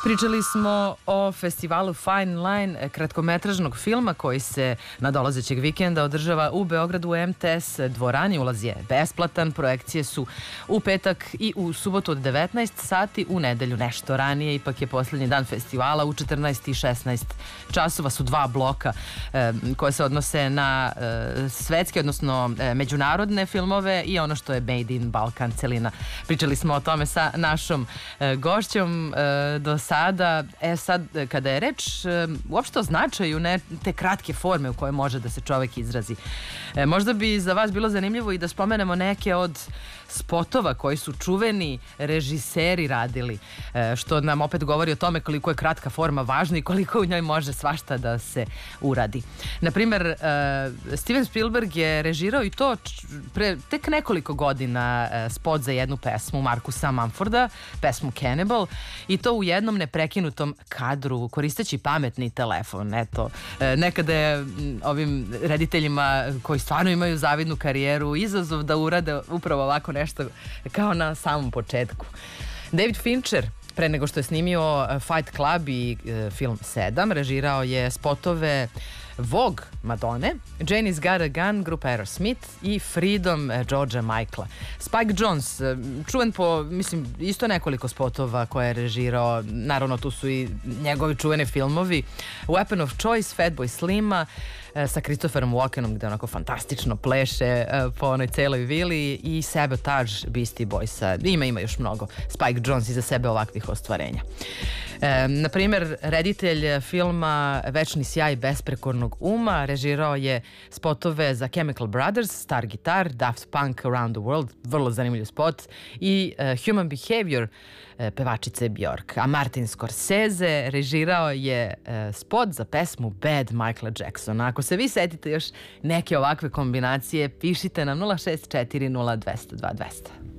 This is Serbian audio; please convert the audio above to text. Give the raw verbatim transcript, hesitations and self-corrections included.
Pričali smo o festivalu Fine Line, kratkometražnog filma koji se nadolazećeg vikenda održava u Beogradu u M T S dvorani. Ulaz je besplatan, projekcije su u petak i u subotu od devetnaest sati, u nedelju nešto ranije, ipak je poslednji dan festivala u četrnaest i šesnaest časova su dva bloka e, koje se odnose na e, svetske, odnosno e, međunarodne filmove i ono što je Made in Balkan celina. Pričali smo o tome sa našom e, gošćom e, do sada. E sad, kada je reč e, uopšte o značaju ne, te kratke forme u kojoj može da se čovek izrazi, e, možda bi za vas bilo zanimljivo i da spomenemo neke od spotova koji su čuveni režiseri radili, e, što nam opet govori o tome koliko je kratka forma važna i koliko u njoj može svašta da se uradi. Naprimer, e, Steven Spielberg je režirao i to pre tek nekoliko godina e, spot za jednu pesmu Markusa Mumforda, pesmu Cannibal, i to u jednom neprekinutom kadru, koristeći pametni telefon. Eto, e, nekada je ovim rediteljima koji stvarno imaju zavidnu karijeru izazov da urade upravo ovako nešto kao na samom početku. David Fincher, pre nego što je snimio Fight Club i e, film sedam, režirao je spotove Vogue Madone, Janie's Got a Gun grupa Aerosmith i Freedom Georgea Michaela. Spike Jonze, čuven po, mislim, isto nekoliko spotova koje je režirao, naravno tu su i njegovi čuveni filmovi Weapon of Choice, Fatboy Slima, sa Christopherom Walkenom gde onako fantastično pleše po onoj celoj vili, i Sabotage Beastie Boysa. Ima, ima još mnogo Spike Jonze iza sebe ovakvih ostvarenja. E, na primjer, reditelj filma Večni sjaj besprekornog uma režirao je spotove za Chemical Brothers, Star Guitar, Daft Punk Around the World, vrlo zanimljiv spot, i uh, Human Behavior uh, pevačice Bjork. A Martin Scorsese režirao je uh, spot za pesmu Bad Michaela Jacksona. Ako se vi setite još neke ovakve kombinacije, pišite nam nula šest četiri nula dva nula dva dva nula nula.